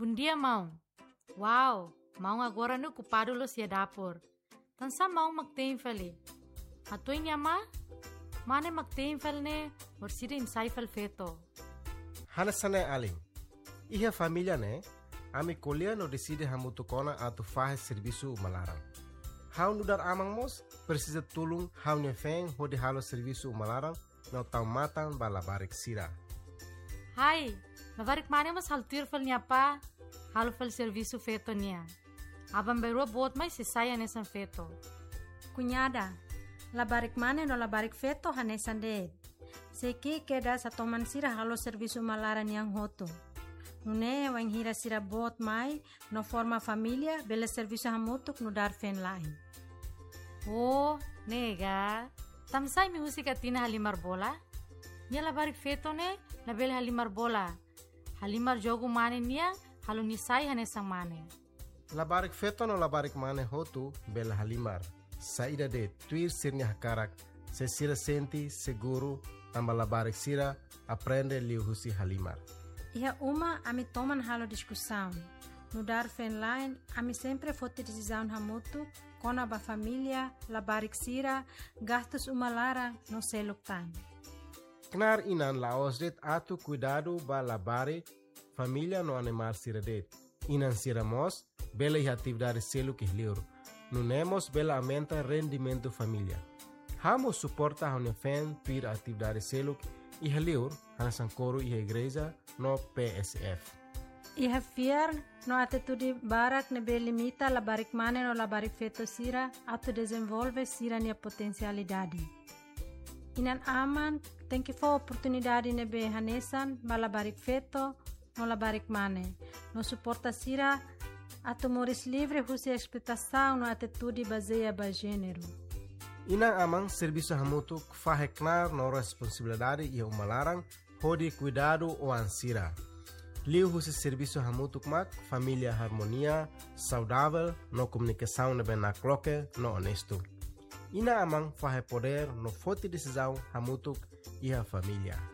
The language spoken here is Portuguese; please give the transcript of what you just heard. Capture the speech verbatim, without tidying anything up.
Bom dia, mão. Uau, mão agora no ocupado lo sia dapur. Tansa mão magteenfali. Atoy niya ma? Mane magteenfal ne, orsida insaifal feto. Hanasane aling. Iha família ne, ami colher no decide hamutu kona atu fahe serviço malarang. Hau nudar amang mos, precisa tulung hau nefeng hodi halo serviço malarang, no tau matang balabarik sira. Hai, labarik mane mas haltir fal niya pa, halo fal serviço feto niya. Abang berua bot mai sisaya nesan feto. Cunhada, labarik mane no labarik feto hanesan de. Seki keda sa toman sira halo serviço malaran yang hoto. Nune wang hira sira bot mai no forma família bela serviço hamutuk no dar fen lain. Oh, nega. Tamsay mi husika tina halimar bola? Nya labarik feto ne, label halimar bola. Halimar jogo mane niya, halo nisay hanesang mane. Labarik feto no labarik mane hotu bela halimar. Saída de tuir sirnya hakarak, se sira senti seguro, tamba labarik sira, aprende liu husi halimar. Iha uma ami toman halo discussão. No dar fen line, ami sempre fote decisão hamutu, kona ba família, labarik sira, gastos uma lara no seluk time. Knar inan laos det atu cuidado ba labare, família no animal sira det. Inan sira mos, bela iha atividade seluk ihliur. Nunemos bela aumenta rendimento família. Hamo suporta hone fen pir atividade seluk ihliur, hanasan coro iha igreja no P S F. Iha fiar no atitude barak nebe limita labarik mane no labarik feto sira atu desenvolve sira nia potencialidade. Inan aman tem que for oportunidade nebe hanesan ba labarik feto no labarik mane. No suporta sira atu moris livre husi expectação no atitude baseia ba gênero. Inang amang serviço hamutuk faheknar no responsabilidade e umalarang hodi cuidado o ansira. Liu husi serviço hamutuk mak família harmonia, saudável, no comunicação nebe na cloque, no honesto. Ina amang fahe poder no forte decisão hamutuk e a família.